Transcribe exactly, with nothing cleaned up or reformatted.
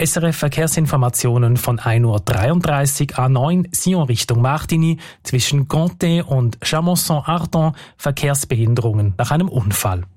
S R F Verkehrsinformationen von ein Uhr dreiunddreißig A neun Sion Richtung Martigny zwischen Conté und Chamonson-Ardon Verkehrsbehinderungen nach einem Unfall.